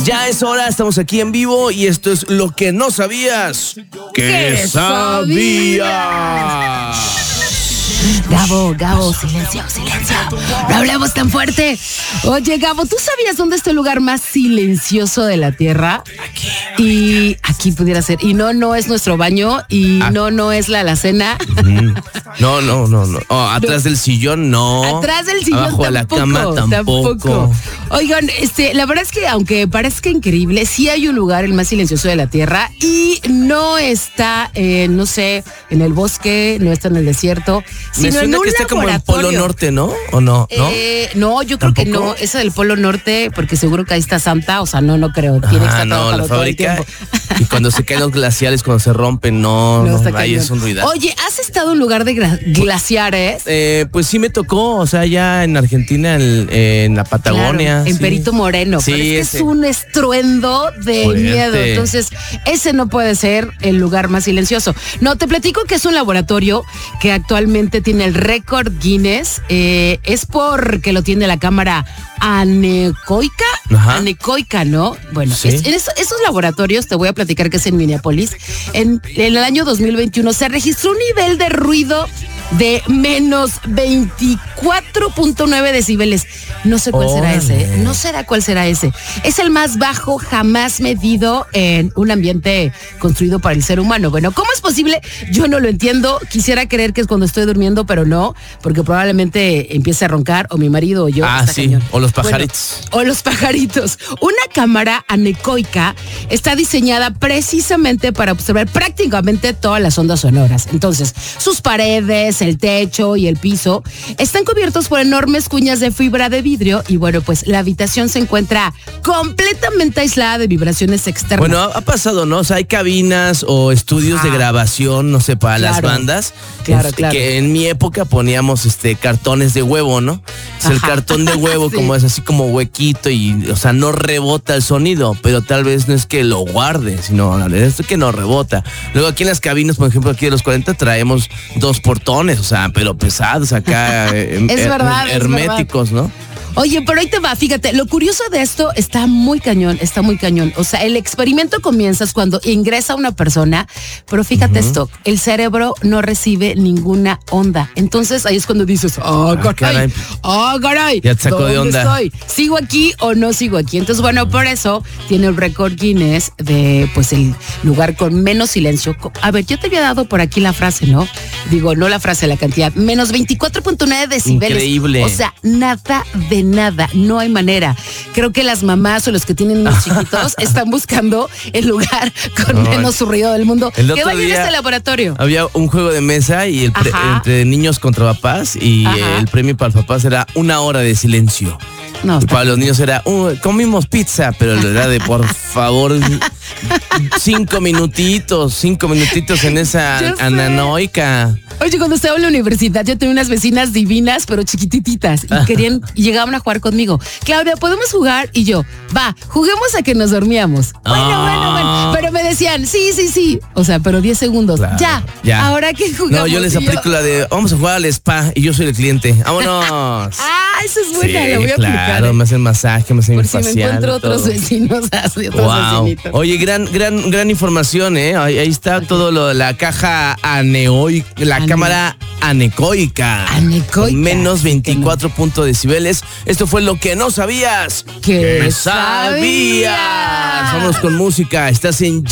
Ya es hora, estamos aquí en vivo y esto es lo que no sabías. ¿Qué sabías? Gabo, silencio. No hablemos tan fuerte. Oye, Gabo, ¿tú sabías dónde está el lugar más silencioso de la Tierra? Aquí. Y aquí pudiera ser. Y no es nuestro baño. Y no es la alacena. No. Atrás del sillón, no. Atrás del sillón Abajo tampoco, de la cama, tampoco. Oigan, la verdad es que aunque parezca increíble, sí hay un lugar, el más silencioso de la Tierra, y no está, no sé, en el bosque, no está en el desierto, Me sino suena en un que está como en el Polo laboratorio. Norte, ¿no? ¿O no? No, yo creo que no. Esa del Polo Norte, porque seguro que ahí está Santa, o sea, no creo. Tiene que estar No, trabajando la todo el fábrica. tiempo. Y cuando se caen los glaciares, cuando se rompen, no, está ahí cañón. es un ruidazo. Oye, ¿has estado en un lugar de glaciares? Pues sí me tocó, o sea, ya en Argentina, en la Patagonia. Claro, en sí. Perito Moreno. Sí, pero es que ese. es un estruendo de Fuerte. miedo. Entonces, ese no puede ser el lugar más silencioso. No, te platico que es un laboratorio que actualmente tiene el récord Guinness. Es porque lo tiene la cámara anecoica. Ajá. Anecoica, ¿no? Bueno, Sí. esos laboratorios, te voy a platicar que es en Minneapolis. En el año 2021 se registró un nivel de ruido de menos 24.9 decibeles. No sé cuál será ese. No será cuál será ese. Es el más bajo jamás medido en un ambiente construido para el ser humano. Bueno, ¿cómo es posible? Yo no lo entiendo. Quisiera creer que es cuando estoy durmiendo, pero no, porque probablemente empiece a roncar o mi marido o yo. Está Sí. cañón. O los pajaritos. Bueno, o los pajaritos. Una cámara anecoica está diseñada precisamente para observar prácticamente todas las ondas sonoras. Entonces, sus paredes, el techo y el piso están cubiertos por enormes cuñas de fibra de vidrio y bueno, pues la habitación se encuentra completamente aislada de vibraciones externas. Bueno, ha pasado, ¿no? O sea, hay cabinas o estudios de grabación, no sé, para las bandas. Claro. Que en mi época poníamos cartones de huevo, ¿no? O sea, el cartón de huevo Sí. como es así como huequito y, o sea, no rebota el sonido, pero tal vez no es que lo guarde, sino es que no rebota. Luego aquí en las cabinas, por ejemplo, aquí de los 40 traemos 2 portones, o sea, pero pesados acá, verdad, es herméticos, ¿no? Oye, pero ahí te va, fíjate, lo curioso de esto está muy cañón. O sea, el experimento comienza cuando ingresa una persona, pero fíjate esto, el cerebro no recibe ninguna onda. Entonces ahí es cuando dices, caray. Ya te sacó de ¿Dónde onda. estoy? ¿Sigo aquí o no sigo aquí? Entonces, bueno, por eso tiene el récord Guinness de, pues, el lugar con menos silencio. A ver, yo te había dado por aquí la frase, ¿no? Digo, no la frase, la cantidad. Menos 24.9 decibeles. Increíble. O sea, nada de nada, no hay manera. Creo que las mamás o los que tienen niños chiquitos están buscando el lugar con menos ruido del mundo. El Que otro vayan a día este laboratorio. Había un juego de mesa y entre niños contra papás y el premio para los papás era 1 hora de silencio. No, Y para los niños era, comimos pizza, pero era de, por favor, 5 minutitos en esa Yo sé. ananoica. Oye, cuando estaba en la universidad, yo tenía unas vecinas divinas, pero chiquitititas, y llegaban a jugar conmigo. Claudia, ¿podemos jugar? Y yo, va, juguemos a que nos dormíamos. Bueno. Pero me decían, sí. O sea, pero 10 segundos. Claro, Ya. Ahora que jugamos. No, yo les aplico la de, vamos a jugar al spa y yo soy el cliente. ¡Vámonos! Esa es buena, la voy a aplicar. Claro, me hacen masaje, me hacen Por si me facial. encuentro otros todo. vecinos, así, otros Wow. vecinitos. Oye, gran información, ¿eh? Ahí está todo lo de la caja cámara anecoica. Anecoica. Menos 24 decibeles. Esto fue lo que no sabías. ¿Qué sabías? Vámonos con música. Estás en